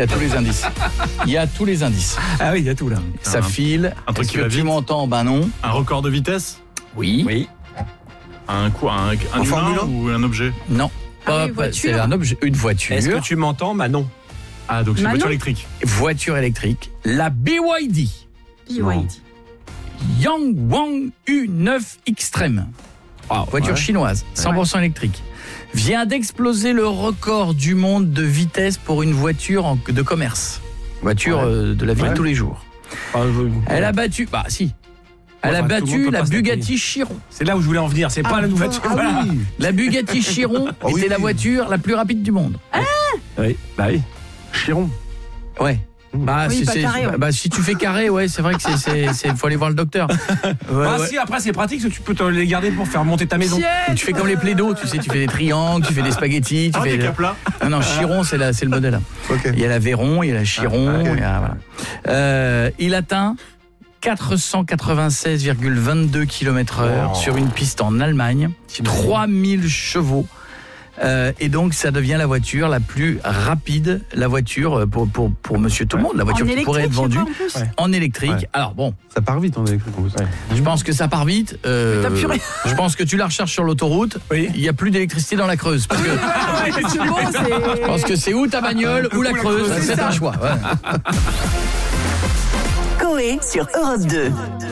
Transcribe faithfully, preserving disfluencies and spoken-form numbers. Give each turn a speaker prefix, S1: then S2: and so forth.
S1: y a tous les indices. Il y a tous les indices.
S2: Ah oui, il y a tout là.
S1: Ça
S3: Un-
S1: file.
S3: un truc
S1: Est-ce
S3: qui
S1: que
S3: va
S1: tu
S3: vite.
S1: m'entends? Ben non.
S3: Un record de vitesse?
S1: Oui.
S2: Oui.
S3: Un quoi? Un, un humain
S4: Formule un
S3: ou un objet?
S1: Non.
S5: Ah
S1: Pas-
S5: oui,
S1: pas-
S5: voiture.
S1: c'est un objet, une voiture.
S2: Est-ce que tu m'entends, Manon?
S3: Ah, donc c'est une
S5: Manon
S3: voiture électrique.
S1: Voiture électrique. La B Y D.
S5: B Y D.
S1: Yangwang U neuf Extreme. Voiture
S2: ouais.
S1: chinoise, cent pour cent électrique. Vient d'exploser le record du monde de vitesse pour une voiture en- de commerce. Voiture
S2: Ouais.
S1: euh, de la vie
S2: Ouais.
S1: de tous les jours.
S2: Ah, je-
S1: Elle a battu, bah si. Elle a
S2: Enfin, tout le monde
S1: battu
S2: peut
S1: la
S2: pas se la
S1: Bugatti Chiron.
S2: C'est là où je voulais en venir, c'est pas la nouvelle voiture.
S4: Ah
S2: Voilà.
S4: oui.
S1: La Bugatti Chiron
S4: Oh oui,
S1: était la
S4: oui.
S1: voiture la plus rapide du monde.
S2: Oui, bah oui.
S4: Chiron.
S1: Ouais. Bah,
S5: Oui,
S1: c'est-
S5: pas
S1: c'est-
S5: carré, ouais.
S1: bah, si tu fais carré, ouais, c'est vrai que c'est, c'est, c'est- faut aller voir le docteur. Ouais,
S2: Ah
S1: ouais.
S2: si, après c'est pratique, parce que tu peux te les garder pour faire monter ta maison.
S1: Ou tu fais comme les plaidos, tu sais, tu fais des triangles, tu fais des spaghettis, tu
S3: Ah,
S1: fais.
S3: des caplas.
S1: Non, non, Chiron, c'est, la, c'est le modèle.
S4: Ok.
S1: Il y a la Véron, il y a la Chiron.
S4: Ah, ok.
S1: il y a- voilà. Euh, il atteint quatre cent quatre-vingt-seize virgule vingt-deux kilomètres heure
S4: Oh.
S1: sur une piste en Allemagne, trois mille chevaux. Euh, et donc ça devient la voiture la plus rapide, la voiture euh, pour, pour, pour monsieur tout le monde, la voiture
S5: En
S1: qui pourrait être
S5: électrique,
S1: vendue
S5: je sais pas, en plus.
S2: Ouais.
S1: en électrique.
S4: Ouais.
S1: Alors bon,
S4: Ça part vite en électrique en plus.
S1: je pense que ça part vite. euh,
S5: T'as plus rien.
S1: je pense que tu la recharges sur l'autoroute,
S2: Oui.
S1: il n'y a plus d'électricité dans la Creuse. Parce que,
S5: C'est bon, c'est-
S1: je pense que c'est ou ta bagnole ou la
S2: Ou la
S1: Creuse,
S2: Creuse,
S1: c'est
S5: c'est
S1: un
S5: ça.
S1: choix. Ouais.
S6: Coé sur Europe deux.